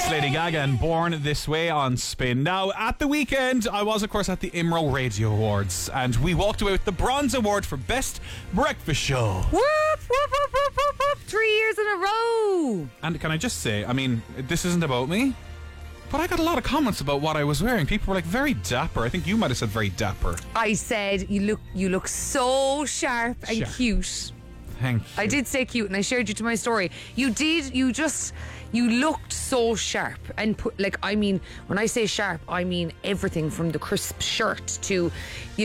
Lady Gaga and Born This Way on Spin. Now, at the weekend, I was, of course, at the IMRO Radio Awards, and we walked away with the Bronze Award for Best Breakfast Show. Whoop, whoop, whoop, whoop, whoop, whoop. 3 years in a row. And can I just say, I mean, this isn't about me, but I got a lot of comments about what I was wearing. People were like, very dapper. I think you might have said very dapper. I said, you look so sharp and cute. Thank you. I did say cute, and I shared you to my story. You looked so sharp. And when I say sharp, I mean everything from the crisp shirt to,